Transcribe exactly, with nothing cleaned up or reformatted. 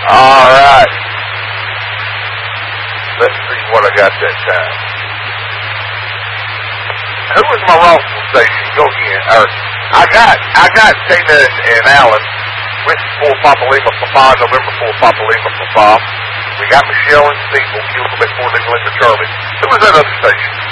All right. Let's see what I got that time. Who was my Rossville station? Go again. Or, I got I got Tina and, and Alan. Whiskey four Papa Lima Papa, November four Papa Lima Papa. We got Michelle and Steve on Q Quebec four Lincoln Charlie. Who was that other station?